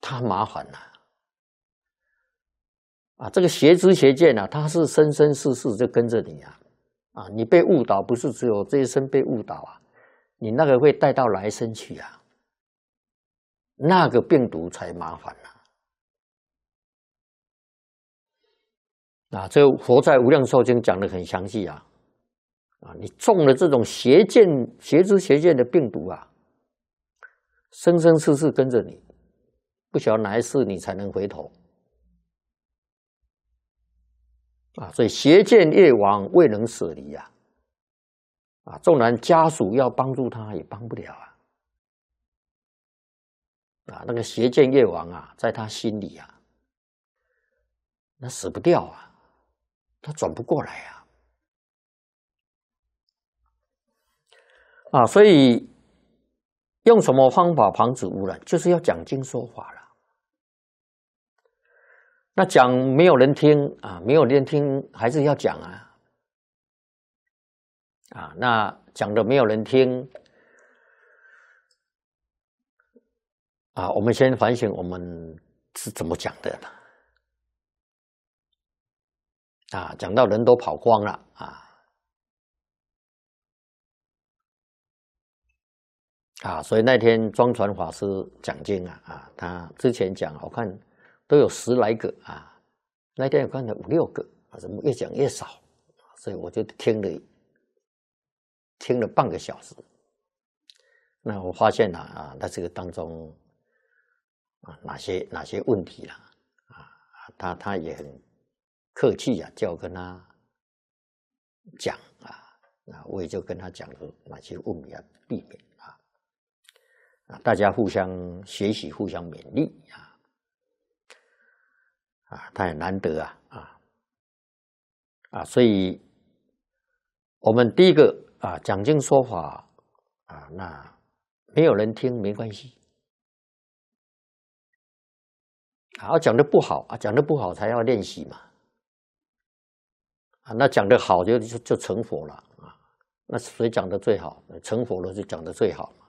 他麻烦了啊！这个邪知邪见啊，他是生生世世就跟着你啊！啊，你被误导不是只有这一生被误导啊，你那个会带到来生去啊，那个病毒才麻烦啊！这佛在《无量寿经》讲得很详细啊！啊，你中了这种邪知邪见的病毒啊，生生世世跟着你，不晓得哪一世你才能回头啊！所以邪见越亡，未能舍离啊！啊，纵然家属要帮助他，也帮不了啊！啊，那个邪见越亡啊，在他心里啊，那死不掉啊，他转不过来啊！啊，所以用什么方法防止污染，就是要讲经说法了。那讲没有人听啊，没有人听还是要讲啊。啊，那讲的没有人听啊，我们先反省我们是怎么讲的呢？啊，讲到人都跑光了啊，所以那天庄传法师讲经啊，他之前讲我看都有10来个啊，那天我看了5、6个啊，怎么越讲越少？所以我就听了半个小时。那我发现啊，在这个当中啊，哪些问题啦啊，他也很客气啊，叫我跟他讲啊，那我也就跟他讲了哪些问题要避免啊，大家互相学习，互相勉励啊，他也难得啊，所以我们第一个啊，讲经说法啊，那没有人听没关系。啊，讲的不好啊，讲的不好才要练习嘛。啊，那讲的好就成佛了啊。那谁讲的最好？成佛了就讲的最好嘛。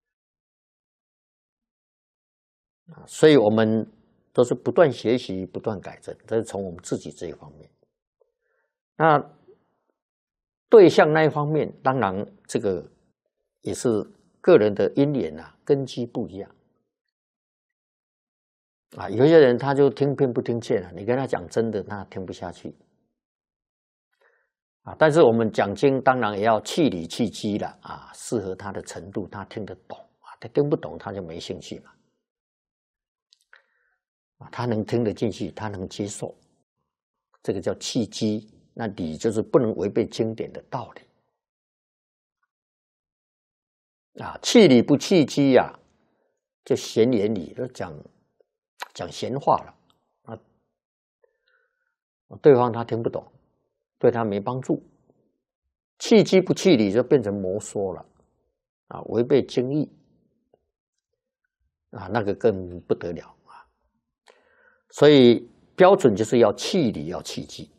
啊，所以我们都是不断学习、不断改正，这是从我们自己这一方面。那对象那一方面，当然这个也是个人的因缘啊，根基不一样。啊，有些人他就听偏不听见了，你跟他讲真的，他听不下去。啊，但是我们讲经当然也要气理气机了啊，适合他的程度，他听得懂啊，他听不懂他就没兴趣嘛。啊，他能听得进去，他能接受，这个叫气机。那理就是不能违背经典的道理。啊，气理不气机呀，就闲言理，就讲闲话了啊，对方他听不懂，对他没帮助。气机不气理就变成魔说了啊，违背经义啊，那个更不得了啊。所以标准就是要气理，要气机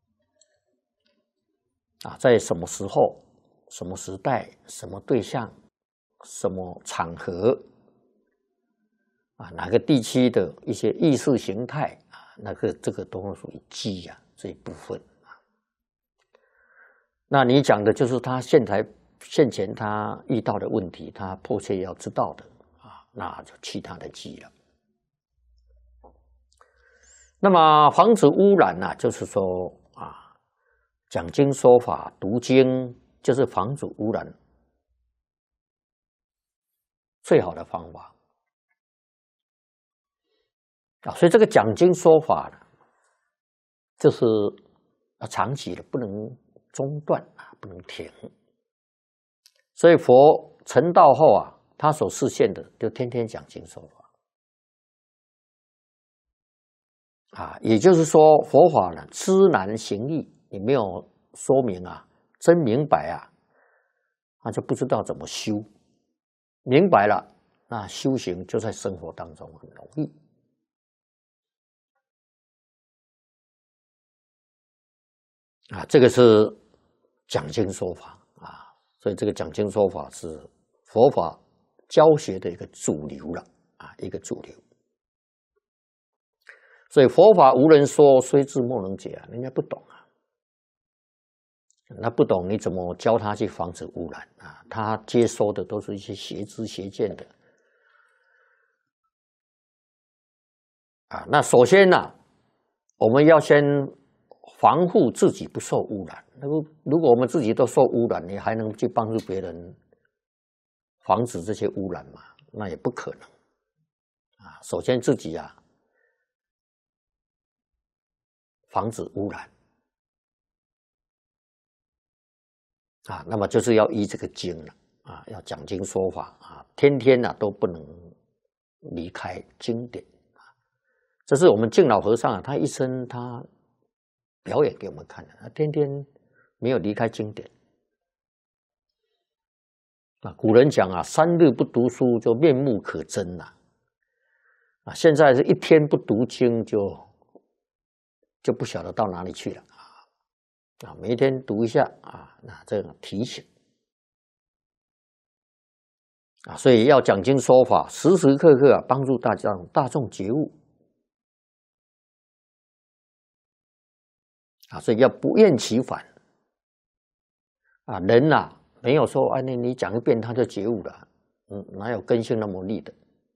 啊，在什么时候、什么时代、什么对象、什么场合啊，哪个地区的一些意识形态啊，这个都属于机啊这一部分啊。那你讲的就是他现前他遇到的问题，他迫切要知道的啊，那就气他的机了。那么防止污染呢，就是说啊，讲经说法、读经，就是防止污染最好的方法啊。所以这个讲经说法呢，就是要长期的，不能中断啊，不能停。所以佛成道后啊，他所示现的就天天讲经说法啊，也就是说佛法呢，知难行易，你没有说明啊，真明白啊，他就不知道怎么修。明白了，那修行就在生活当中很容易啊。这个是讲经说法啊，所以这个讲经说法是佛法教学的一个主流了啊，一个主流。 所以佛法无人说，虽智莫能解啊，人家不懂啊。那不懂，你怎么教他去防止污染啊？他接收的都是一些邪知邪见的啊。那首先呢，我们要先防护自己不受污染。如果我们自己都受污染，你还能去帮助别人防止这些污染吗？那也不可能啊。首先自己啊，防止污染啊，那么就是要依这个经了啊，要讲经说法啊，天天啊都不能离开经典啊。这是我们净老和尚啊，他一生他表演给我们看的，他天天没有离开经典啊。古人讲啊，3日不读书就面目可憎呐啊，现在是1天不读经就不晓得到哪里去了啊！每一天读一下啊，那这个提醒啊，所以要讲经说法，时时刻刻啊帮助大众觉悟啊，所以要不厌其烦啊。人呐，没有说啊，你讲1遍他就觉悟了，哪有根性那么利的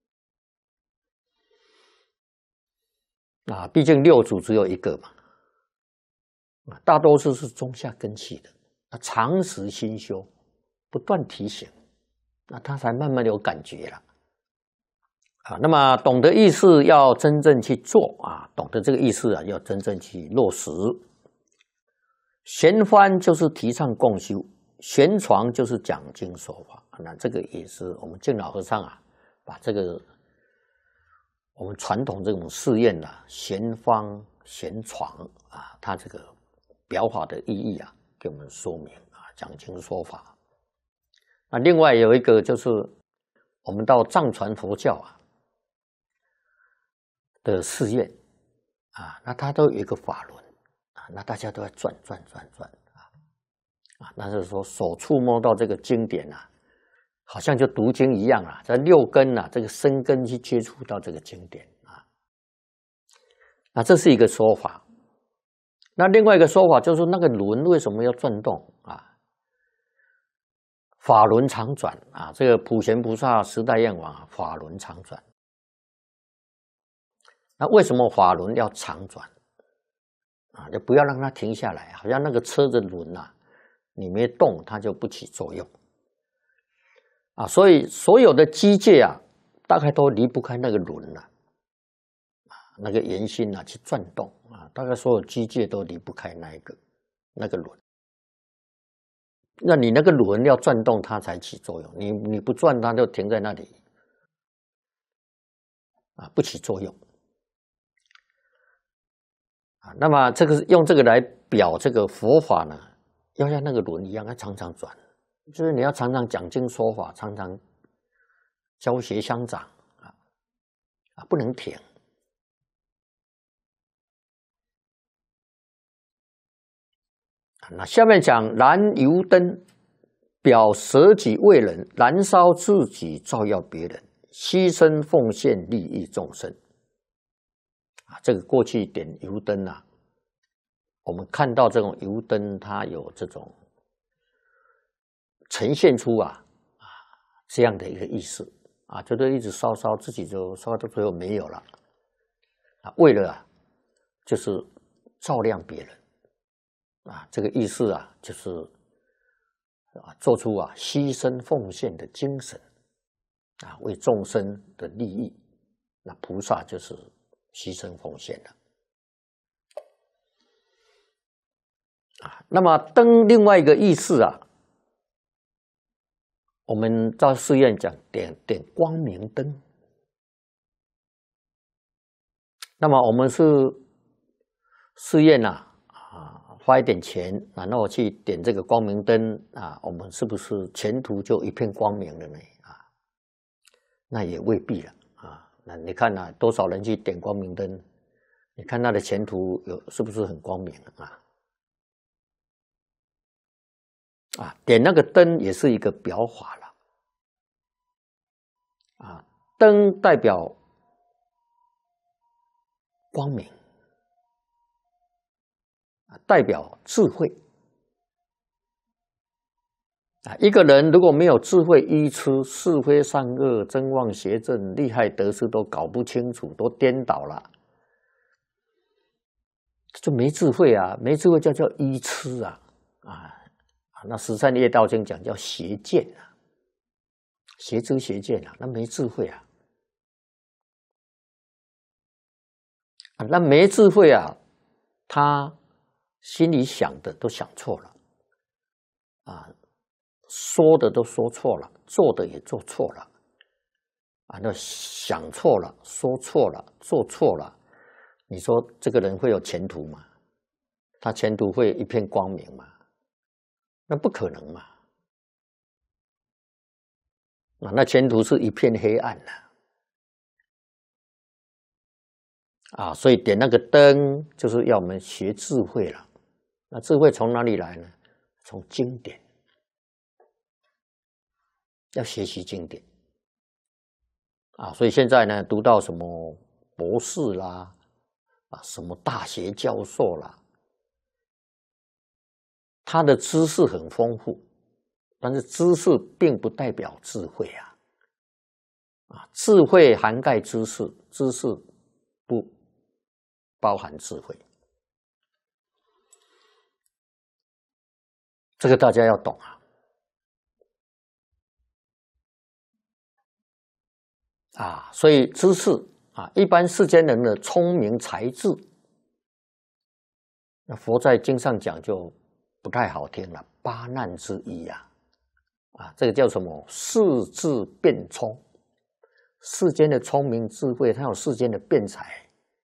啊？毕竟6祖只有1个嘛。大多数是中下根器的，常时心修，不断提醒，那他才慢慢有感觉了啊。那么懂得意思要真正去做啊，懂得这个意思啊，要真正去落实。闲幡就是提倡共修，闲床就是讲经说法。那这个也是我们净老和尚啊，把这个我们传统这种寺院啊，闲方闲床啊，它这个表法的意义啊，给我们说明啊，讲经说法。那另外有一个就是我们到藏传佛教啊的寺院啊，那它都有一个法轮啊，那大家都在转啊，那是说手触摸到这个经典啊，好像就读经一样啊，在6根啊，这个身根去接触到这个经典啊，那这是一个说法。那另外一个说法就是那个轮为什么要转动啊？法轮常转啊，这个普贤菩萨10代愿王法轮常转。那为什么法轮要常转啊？就不要让它停下来，好像那个车子轮啊，你没动它就不起作用啊。所以所有的机械啊，大概都离不开那个轮了。那个圆心啊去转动啊，大概所有机械都离不开那个轮。那你那个轮要转动，它才起作用。你不转，它就停在那里啊，不起作用啊。那么这个用这个来表这个佛法呢，要像那个轮一样，要常常转，就是你要常常讲经说法，常常教学相长啊，不能停。那下面讲燃油灯，表舍己为人，燃烧自己，照耀别人，牺牲奉献，利益众生。啊，这个过去点油灯啊，我们看到这种油灯，它有这种呈现出这样的一个意思啊，就是一直烧，自己就烧到最后没有了啊，为了就是照亮别人。啊，这个意思啊，就是做出牺牲奉献的精神啊，为众生的利益。那菩萨就是牺牲奉献的啊。那么灯另外一个意思啊，我们在寺院讲点光明灯。那么我们是寺院花一点钱，然后去点这个光明灯啊，我们是不是前途就一片光明了呢？啊，那也未必了啊。那你看多少人去点光明灯，你看他的前途是不是很光明啊？点那个灯也是一个表法了啊，灯代表光明，代表智慧。一个人如果没有智慧依痴，是非善恶、真妄邪正、利害得失都搞不清楚，都颠倒了，就没智慧啊！没智慧叫依痴啊！那十善业道经讲叫邪见啊，邪知邪见啊，那没智慧啊！那没智慧啊，他心里想的都想错了说的都说错了，做的也做错了那想错了，说错了，做错了，你说这个人会有前途吗？他前途会一片光明吗？那不可能嘛！那前途是一片黑暗所以点那个灯就是要我们学智慧了。那智慧从哪里来呢？从经典，要学习经典所以现在呢，读到什么博士啦什么大学教授啦，他的知识很丰富，但是知识并不代表智慧智慧涵盖知识，知识不包含智慧，这个大家要懂所以知识一般世间人的聪明才智，那佛在经上讲就不太好听了，八难之一这个叫什么？世智辩聪，世间的聪明智慧，它有世间的辩才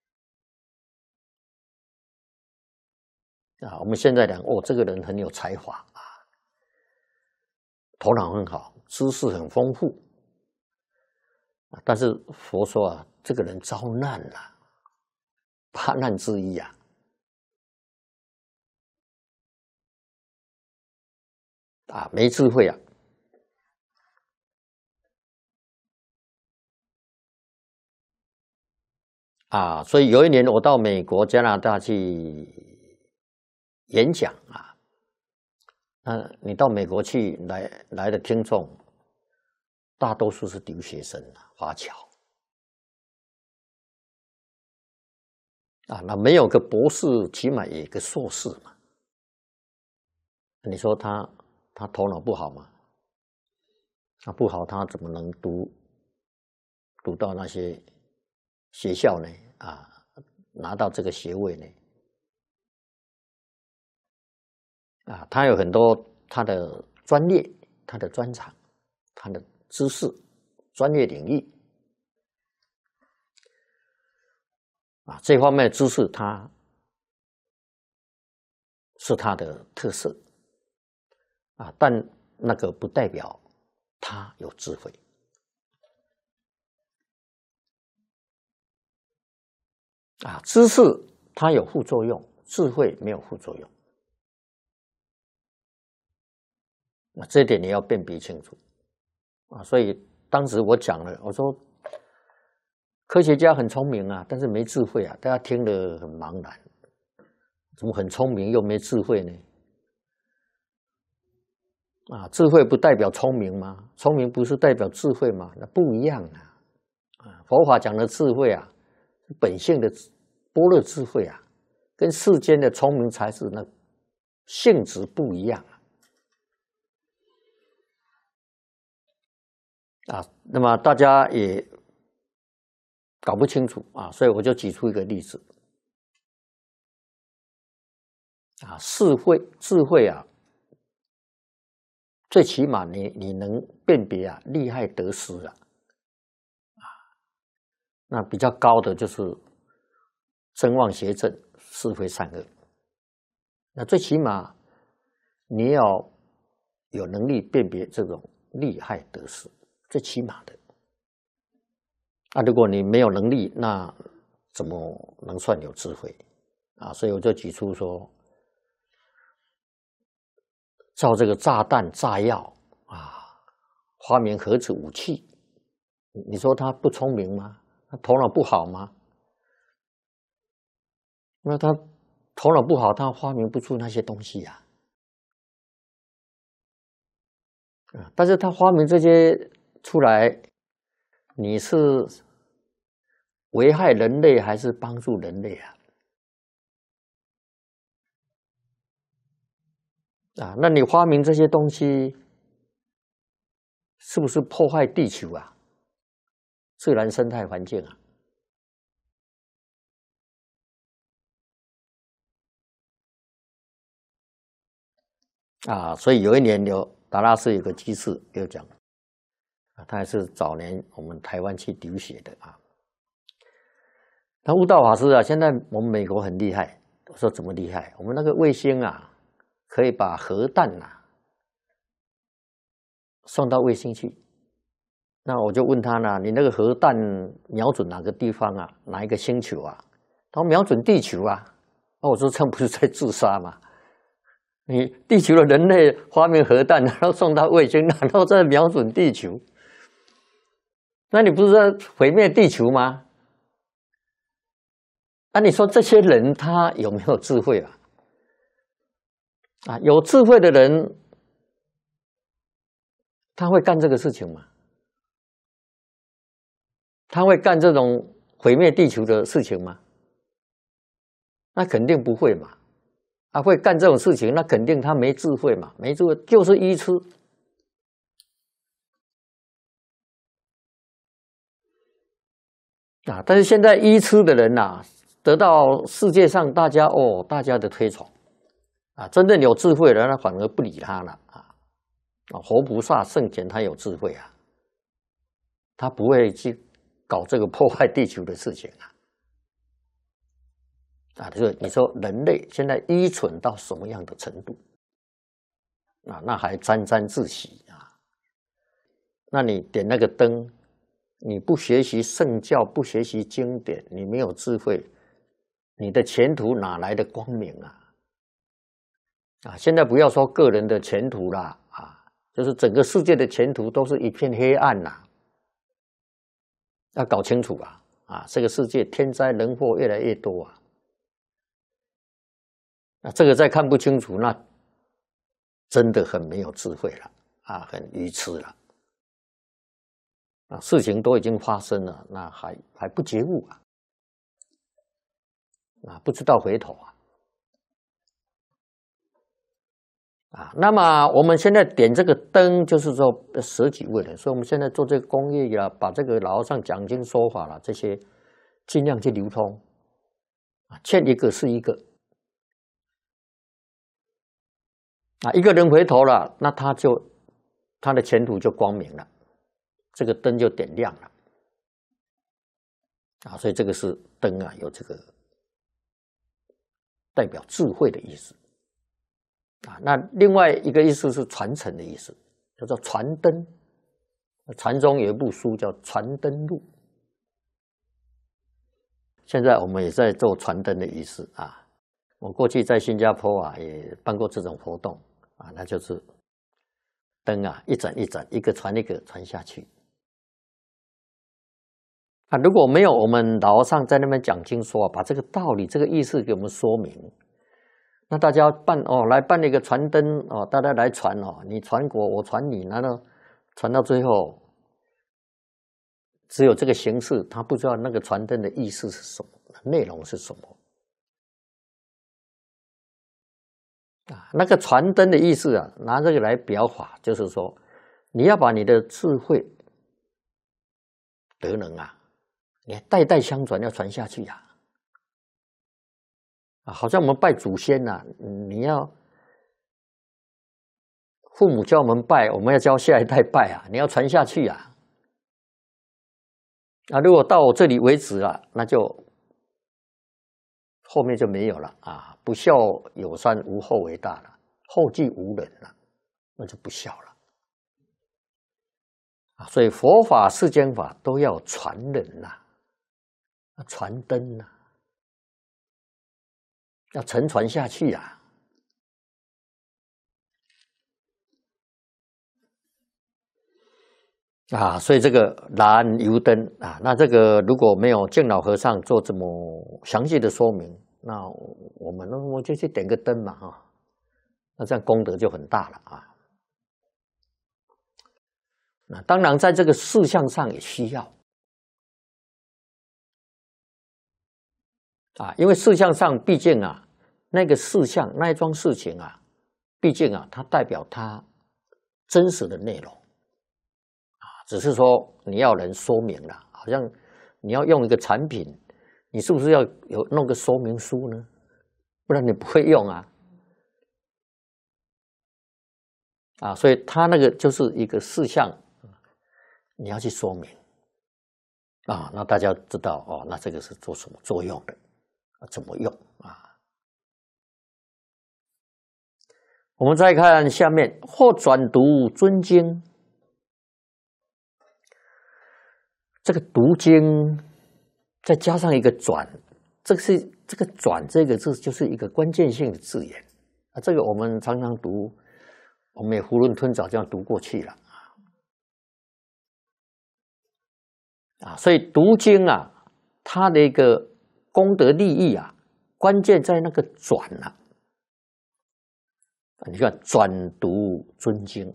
我们现在讲这个人很有才华头脑很好，知识很丰富但是佛说这个人遭难了，八难之一没智慧所以有一年我到美国、加拿大去演讲你到美国去来的听众，大多数是留学生华侨那没有个博士，起码也有个硕士嘛。你说他头脑不好吗？不好，他怎么能读到那些学校呢？拿到这个学位呢？他有很多他的专业、他的专长、他的知识、专业领域这方面的知识，他是他的特色但那个不代表他有智慧知识它有副作用，智慧没有副作用。这一点你要辨别清楚所以当时我讲了，我说科学家很聪明但是没智慧大家听得很茫然，怎么很聪明又没智慧呢？智慧不代表聪明吗？聪明不是代表智慧吗？那不一样佛法讲的智慧本性的般若智慧跟世间的聪明才智那性质不一样那么大家也搞不清楚所以我就举出一个例子智慧最起码你能辨别利害得失那比较高的就是真妄邪正、是非善恶。那最起码你要有能力辨别这种利害得失，最起码的如果你没有能力，那怎么能算有智慧所以我就举出说，造这个炸弹炸药发明核子武器，你说他不聪明吗？他头脑不好吗？ 因为他头脑不好，他发明不出那些东西呀。但是他发明这些出来，你是危害人类还是帮助人类啊？那你发明这些东西，是不是破坏地球啊？自然生态环境所以有一年达拉斯有个居士有讲，他还是早年我们台湾去留学的那悟道法师现在我们美国很厉害，我说怎么厉害？我们那个卫星可以把核弹送到卫星去。那我就问他呢，你那个核弹瞄准哪个地方哪一个星球他说瞄准地球我说这不是在自杀吗？你地球的人类发明核弹，然后送到卫星，然后再瞄准地球，那你不是在毁灭地球吗？你说这些人他有没有智慧有智慧的人，他会干这个事情吗？他会干这种毁灭地球的事情吗？那肯定不会嘛。会干这种事情，那肯定他没智慧嘛，没智慧就是愚痴。但是现在愚痴的人得到世界上大家的推崇真正有智慧的人，反而不理他了活菩萨圣贤他有智慧他不会去搞这个破坏地球的事情就是你说人类现在愚蠢到什么样的程度那还沾沾自喜那你点那个灯，你不学习圣教，不学习经典，你没有智慧，你的前途哪来的光明现在不要说个人的前途啦就是整个世界的前途都是一片黑暗要搞清楚这个世界天灾人祸越来越多这个再看不清楚，那真的很没有智慧了很愚痴了事情都已经发生了，那还不觉悟不知道回头那么我们现在点这个灯，就是说舍己为人，所以我们现在做这个公益把这个老和尚讲经说法这些尽量去流通欠一个是一个一个人回头了，那他的前途就光明了，这个灯就点亮了所以这个是灯有这个代表智慧的意思那另外一个意思是传承的意思，叫做传灯。禅宗有一部书叫《传灯录》，现在我们也在做传灯的仪式我过去在新加坡也办过这种活动那就是灯一盏一盏，一个传一个传下去如果没有我们老和尚在那边讲经说把这个道理、这个意思给我们说明，那大家来办一个传灯大家来传你传我传你，然后传到最后只有这个形式，他不知道那个传灯的意思是什么，内容是什么那个传灯的意思拿这个来表法，就是说你要把你的智慧德能你代代相传，要传下去好像我们拜祖先你要父母教我们拜，我们要教下一代拜你要传下去如果到我这里为止了，那就后面就没有了不孝有三，无后为大了，后继无人了，那就不孝了所以佛法世间法都要传人传灯要承传下去所以这个燃油灯那这个如果没有净老和尚做这么详细的说明， 那我就去点个灯嘛哈，那这样功德就很大了啊。那当然在这个事项上也需要啊，因为事项上毕竟啊，那个事项那一桩事情啊，毕竟啊，它代表它真实的内容啊，只是说你要人说明了，好像你要用一个产品，你是不是要弄个说明书呢？不然你不会用啊。啊，所以它那个就是一个事项，你要去说明啊，那大家知道哦，那这个是做什么作用的，怎么用啊？我们再看下面，或转读尊经，这个读经再加上一个转，这个转这个字就是一个关键性的字眼啊，这个我们常常读，我们也囫囵吞枣这样读过去了啊，所以读经啊，它的一个功德利益啊，关键在那个转啊。你看转读尊经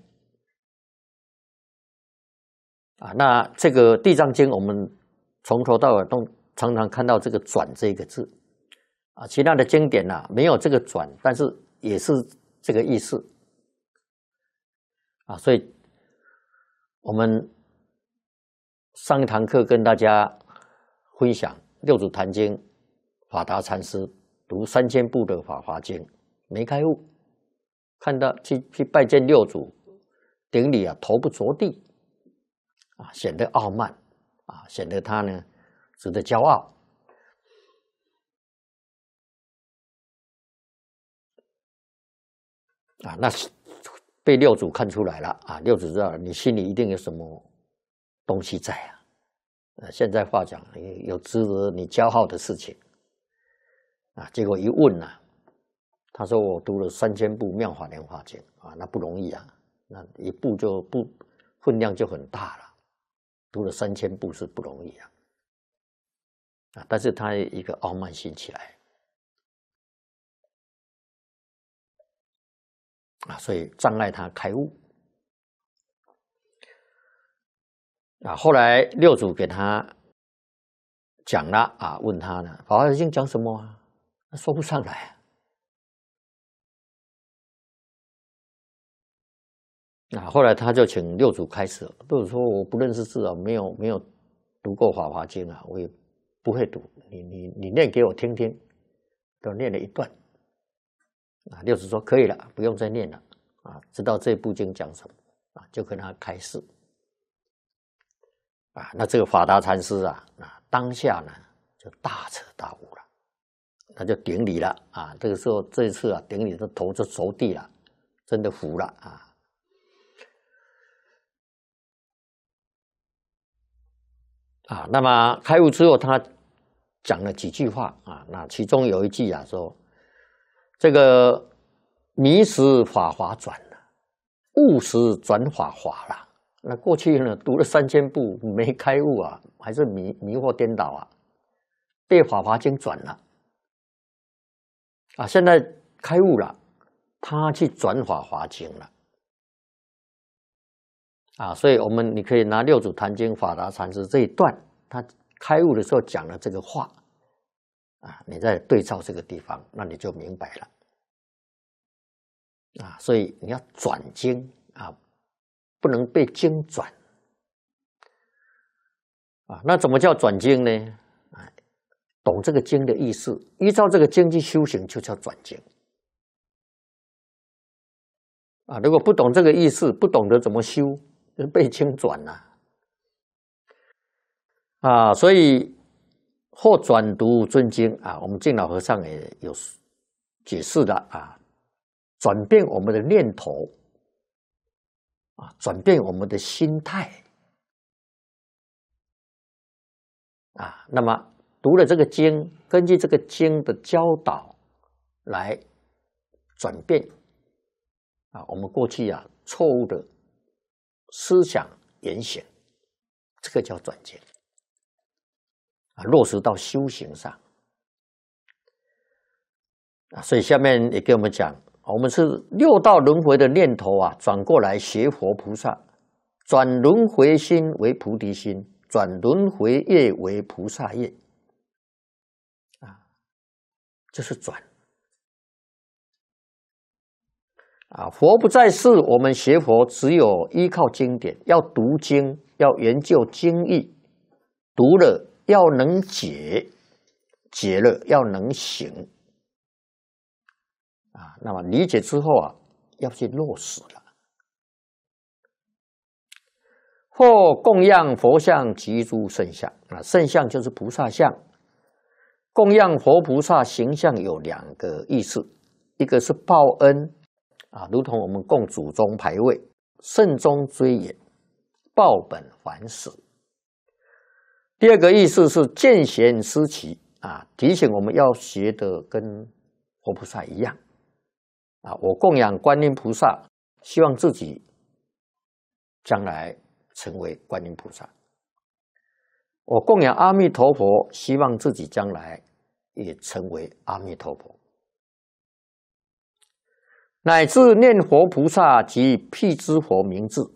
啊，那这个地藏经我们从头到尾都常常看到这个转这个字啊，其他的经典啊没有这个转，但是也是这个意思啊，所以我们上一堂课跟大家分享六祖坛经，法达禅师读3000部的法华经没开悟。看到去拜见六祖，顶礼啊，头不着地啊，显得傲慢啊，显得他呢值得骄傲啊。那被六祖看出来了啊，六祖知道你心里一定有什么东西在啊。现在话讲，有值得你骄傲的事情啊。结果一问啊，他说我读了3000部《妙法莲华经》啊，那不容易啊，那一部就分量就很大了，读了3000部是不容易啊，但是他一个傲慢心起来啊，所以障碍他开悟啊。后来六祖给他讲了啊，问他呢，《法华经》讲什么啊？他说不上来。后来他就请六祖开示，六祖说我不认识字啊，没有读过《法华经》啊，我也不会读，你念给我听听，都念了一段啊。六祖说可以了，不用再念了啊，知道这部经讲什么啊，就跟他开示啊。那这个法达禅师啊，当下呢就大彻大悟了，他就顶礼了啊。这个时候这一次啊，顶礼的头就着地了，真的服了啊。那么开悟之后，他讲了几句话啊，那其中有一句啊说，这个迷时法华转了，悟时转法华了。那过去呢读了3000部没开悟啊，还是迷惑颠倒啊，被法华经转了啊，现在开悟了，他去转法华经了啊，所以你可以拿六祖坛经法达禅师这一段，他开悟的时候讲了这个话啊，你再对照这个地方，那你就明白了啊。所以你要转经啊，不能被经转啊。那怎么叫转经呢？懂这个经的意思，依照这个经去修行，就叫转经啊。如果不懂这个意思，不懂得怎么修，就被经转了啊。所以或转读尊经啊，我们净老和尚也有解释了啊，转变我们的念头啊，转变我们的心态啊。那么读了这个经，根据这个经的教导来转变啊，我们过去啊错误的思想言行，这个叫转经啊，落实到修行上所以下面也给我们讲，我们是六道轮回的念头啊，转过来学佛菩萨，转轮回心为菩提心，转轮回业为菩萨业，就是转。佛不在世，我们学佛只有依靠经典，要读经，要研究经义，读了要能解，解了要能行。那么理解之后要去落实了。或供养佛像及诸圣像，圣像就是菩萨像。供养佛菩萨形象有两个意思，一个是报恩如同我们供祖宗牌位，慎终追远，报本还始。第二个意思是见贤思齐提醒我们要学的跟佛菩萨一样我供养观音菩萨，希望自己将来成为观音菩萨；我供养阿弥陀佛，希望自己将来也成为阿弥陀佛。乃至念佛菩萨及辟支佛名字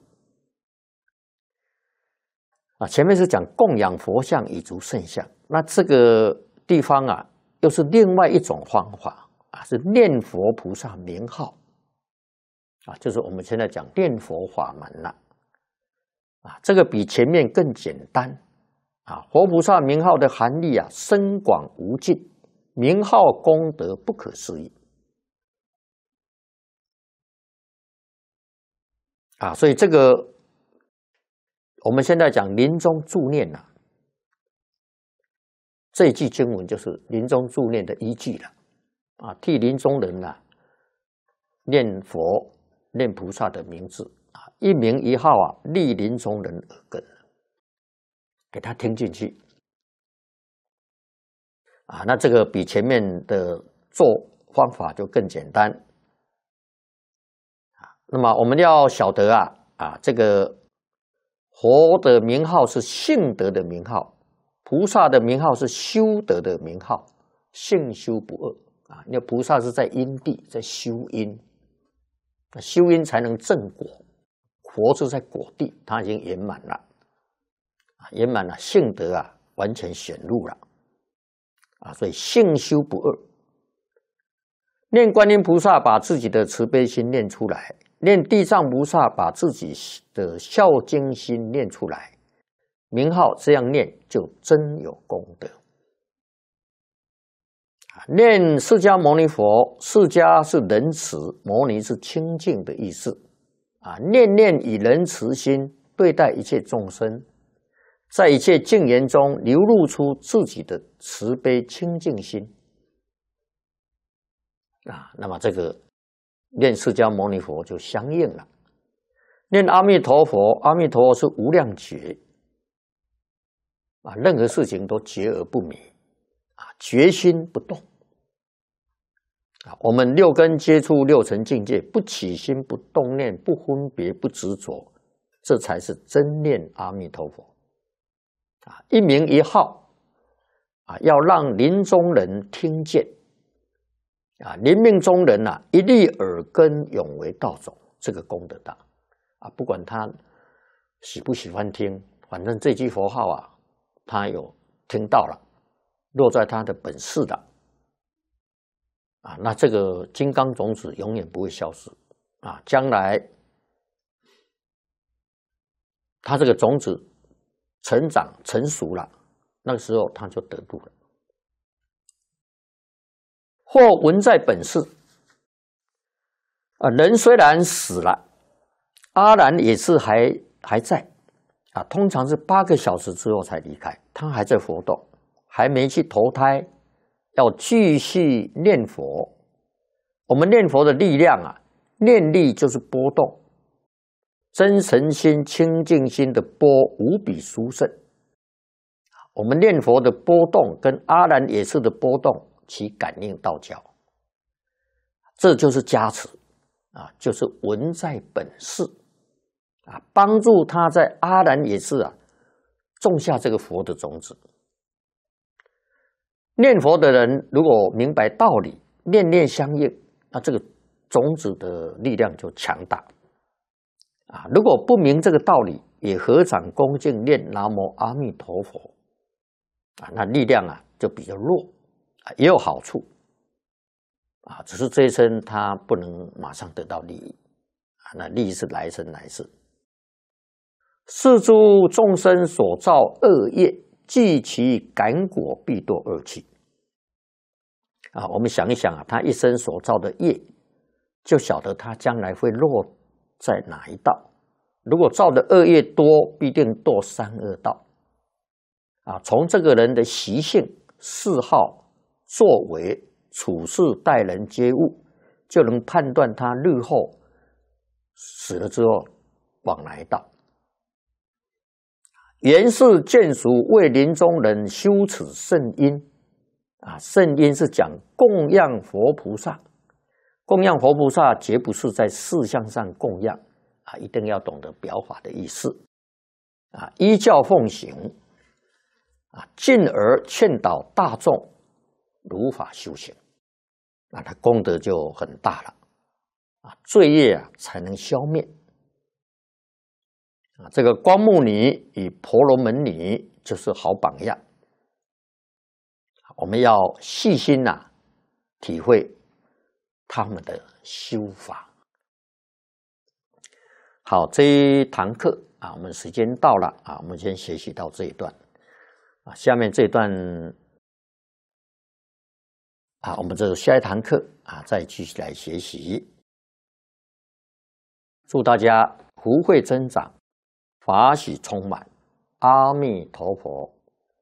前面是讲供养佛像以足圣像，那这个地方又是另外一种方法是念佛菩萨名号就是我们现在讲念佛法门了这个比前面更简单佛菩萨名号的含义深广无尽，名号功德不可思议所以这个我们现在讲临终助念这一句经文就是临终助念的依据了替临终人念佛念菩萨的名字一名一号立临终人耳根，给他听进去那这个比前面的做方法就更简单那么我们要晓得这个佛的名号是性德的名号，菩萨的名号是修德的名号，性修不二因为菩萨是在因地，在修因，修因才能正果。佛是在果地，他已经圆满了，圆满了，性德完全显露了所以性修不二。念观音菩萨，把自己的慈悲心念出来；念地藏菩萨，把自己的孝敬心念出来。名号这样念，就真有功德。念释迦牟尼佛，释迦是仁慈，牟尼是清净的意思念念以仁慈心对待一切众生，在一切境缘中流露出自己的慈悲清净心那么这个念释迦牟尼佛就相应了。念阿弥陀佛，阿弥陀佛是无量觉任何事情都觉而不迷觉心不动我们六根接触六尘境界，不起心不动念，不分别不执着，这才是真念阿弥陀佛一名一号要让临终人听见临命终人一粒耳根永为道种，这个功德大不管他喜不喜欢听，反正这句佛号他有听到了，落在他的本事的那这个金刚种子永远不会消失将来他这个种子成长成熟了，那个时候他就得度了。或闻在本世人虽然死了，阿难也是还在通常是8个小时之后才离开，他还在活动，还没去投胎，要继续念佛。我们念佛的力量念力就是波动，真诚心清净心的波无比殊胜。我们念佛的波动跟阿难也是的波动其感应道交，这就是加持就是闻在本世帮助他在阿难也是种下这个佛的种子。念佛的人如果明白道理， 念念相应，那这个种子的力量就强大啊。如果不明这个道理，也合掌恭敬念南无阿弥陀佛啊，那力量啊就比较弱啊，也有好处啊，只是这一生他不能马上得到利益啊，那利益是来生来世。是诸众生所造恶业，既其感果，必堕恶趣。啊，我们想一想啊，他一生所造的业，就晓得他将来会落在哪一道。如果造的恶业多，必定堕三恶道。啊，从这个人的习性、嗜好、作为、处事、待人接物，就能判断他日后死了之后往哪一道。原是见俗为临终人修此圣因啊，圣因是讲供养佛菩萨，供养佛菩萨绝不是在事项上供养啊，一定要懂得表法的意思啊，依教奉行啊，进而劝导大众如法修行，那他功德就很大了啊，罪业啊才能消灭啊。这个光目女与婆罗门女就是好榜样，我们要细心体会他们的修法。好，这一堂课啊，我们时间到了啊，我们先学习到这一段啊，下面这一段啊，我们这下一堂课啊，再继续来学习。祝大家福慧增长，法喜充满，阿弥陀佛。